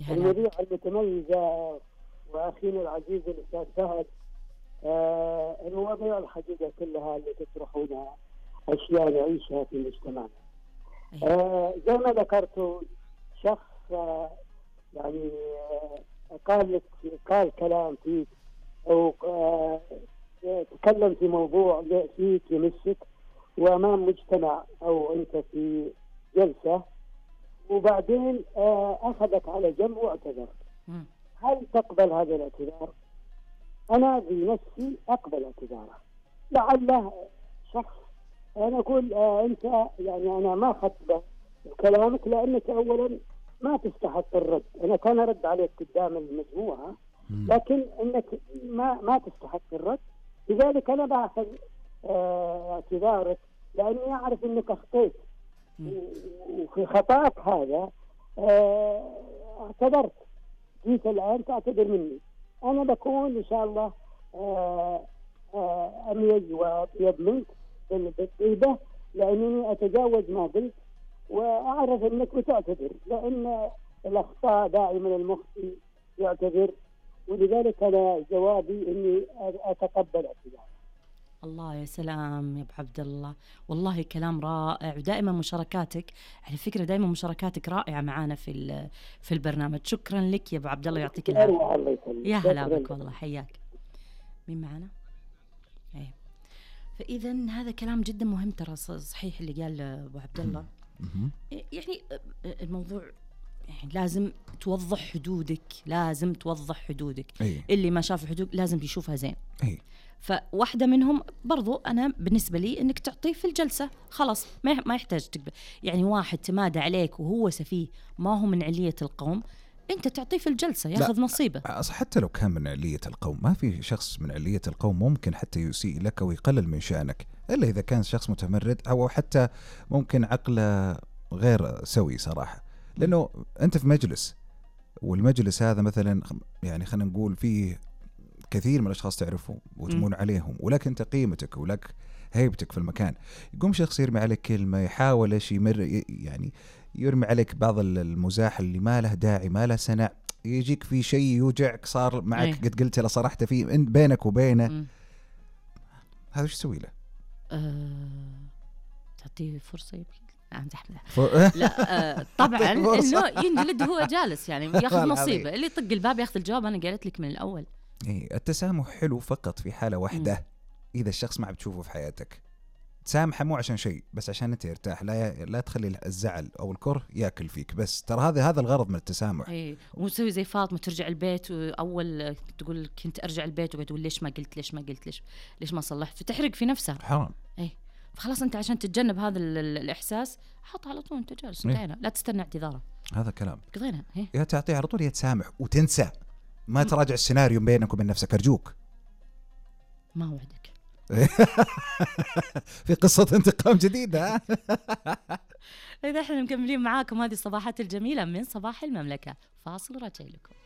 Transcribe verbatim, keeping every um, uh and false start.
المذيعة المتميزة وأخينا العزيز الأستاذ فهد. آه المواضيع الحقيقة كلها اللي تطرحونها أشياء نعيشها في مجتمعنا. آه زي ما ذكرتوا شخص آه يعني آه قال لك قال كلام فيك أو آه تكلم في موضوع فيك يمسك وأمام مجتمع أو أنت في جلسة، وبعدين آه أخذك على جنب واعتذرت. هل تقبل هذا الاعتذار؟ أنا بنفسي أقبل اعتذاره. لعله شخص أنا أقول آه أنت يعني أنا ما أخذت كلامك لأنك أولا ما تستحق الرد. أنا كان أرد عليك قدام المجموعة لكن أنك ما ما تستحق الرد، لذلك أنا بأخذ آه اعتذارك لأني أعرف أنك أخطيت، وفي خطأك هذا آه اعتذرت. جيت الآن تعتذر مني، أنا بكون إن شاء الله آه آه أميز وأطيب منك بالطيبة، لأنني أتجاوز ما قلت وأعرف أنك بتعتذر، لأن الأخطاء دائما المخطئ يعتذر، ولذلك أنا جوابي إني أتقبل اعتذاره. الله يا سلام يا ابو عبد الله، والله كلام رائع، ودائما مشاركاتك على فكره دائما مشاركاتك رائعه معانا في في البرنامج. شكرا لك يا ابو عبد الله، يعطيك العافيه. يا هلا بك والله، حياك. مين معنا؟ ايه فاذا هذا كلام جدا مهم ترى، صحيح اللي قال ابو عبد الله. يعني الموضوع يعني لازم توضح حدودك، لازم توضح حدودك. أيه. اللي ما شاف حدود لازم بيشوفها زين. أيه. فواحدة منهم برضو أنا بالنسبة لي إنك تعطيه في الجلسة خلاص، ما ما يحتاج تقبل. يعني واحد تمادى عليك وهو سفيه ما هو من علية القوم، أنت تعطيه في الجلسة ياخذ نصيبه. حتى لو كان من علية القوم، ما في شخص من علية القوم ممكن حتى يسيء لك ويقلل من شأنك إلا إذا كان شخص متمرد أو حتى ممكن عقله غير سوي صراحة. لأنه أنت في مجلس، والمجلس هذا مثلا يعني خلينا نقول فيه كثير من الأشخاص تعرفهم وتمون عليهم، ولك أنت قيمتك ولك هيبتك في المكان. يقوم شخص يرمي عليك كلمة، يحاول إيش يمر يعني يرمي عليك بعض المزاح اللي ما له داعي ما له سنع، يجيك في شيء يوجعك صار معك أيه. قد قلت له صرحت فيه بينك وبينه م. هذا إيش تسوي له؟ أه... تعطيه فرصة يبكي. لا آه طبعا انه ينجلد هو جالس يعني ياخذ نصيبه، اللي يطق الباب ياخذ الجواب. انا قالت لك من الاول إيه التسامح حلو فقط في حالة واحدة. م. إذا الشخص ما بتشوفه في حياتك تسامحه مو عشان شيء، بس عشان أنت يرتاح، لا لا تخلي الزعل أو الكره يأكل فيك. بس ترى هذا هذا الغرض من التسامح. إيه ومسوي زي فاطمة ترجع البيت وأول تقول كنت أرجع البيت وبتقول ليش ما قلت ليش ما قلت ليش ليش ما صلحت، فتحرق في نفسها. حرام. إيه فخلاص أنت عشان تتجنب هذا الإحساس حط على طول أنت جالس انتهينا، لا تستنى اعتذاره. هذا كلام قضينا. إيه يا تعطيه على طول يا تسامح وتنسى، ما تراجع السيناريو بينك وبين نفسك أرجوك. ما وعدك في قصة انتقام جديدة. إذا احنا مكملين معاكم هذه الصباحات الجميلة من صباح المملكة، فاصل وراجع لكم.